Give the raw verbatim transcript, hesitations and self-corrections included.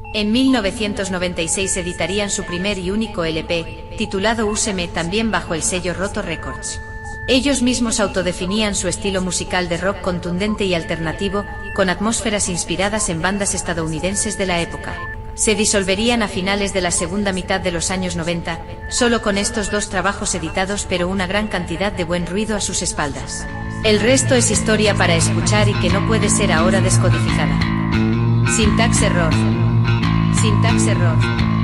En mil novecientos noventa y seis editarían su primer y único L P, titulado Úseme, también bajo el sello Roto Records. Ellos mismos autodefinían su estilo musical de rock contundente y alternativo, con atmósferas inspiradas en bandas estadounidenses de la época. Se disolverían a finales de la segunda mitad de los años noventa, solo con estos dos trabajos editados, pero una gran cantidad de buen ruido a sus espaldas. El resto es historia para escuchar y que no puede ser ahora descodificada. Syntax error. Syntax error.